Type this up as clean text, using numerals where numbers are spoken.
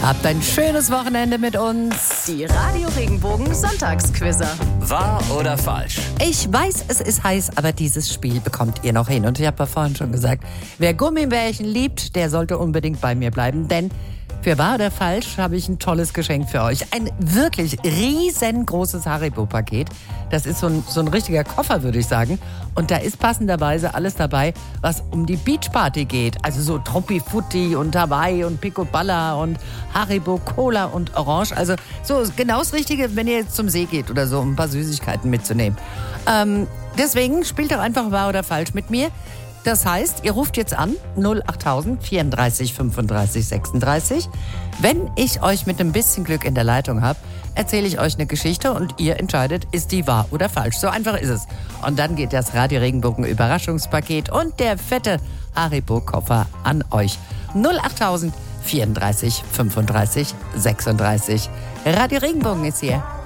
Habt ein schönes Wochenende mit uns. Die Radio Regenbogen Sonntagsquizzer. Wahr oder falsch? Ich weiß, es ist heiß, aber dieses Spiel bekommt ihr noch hin. Und ich habe ja vorhin schon gesagt, wer Gummibärchen liebt, der sollte unbedingt bei mir bleiben. Denn für wahr oder falsch habe ich ein tolles Geschenk für euch. Ein wirklich riesengroßes Haribo-Paket. Das ist so ein richtiger Koffer, würde ich sagen. Und da ist passenderweise alles dabei, was um die Beachparty geht. Also so Troppi Frutti und Hawaii und Picoballa und Haribo Cola und Orange. Also so genau das Richtige, wenn ihr jetzt zum See geht oder so, um ein paar Süßigkeiten mitzunehmen. Deswegen spielt doch einfach wahr oder falsch mit mir. Das heißt, ihr ruft jetzt an 08000 34 35 36. Wenn ich euch mit ein bisschen Glück in der Leitung habe, erzähle ich euch eine Geschichte und ihr entscheidet, ist die wahr oder falsch. So einfach ist es. Und dann geht das Radio Regenbogen Überraschungspaket und der fette Haribo-Koffer an euch. 08000 34 35 36. Radio Regenbogen ist hier.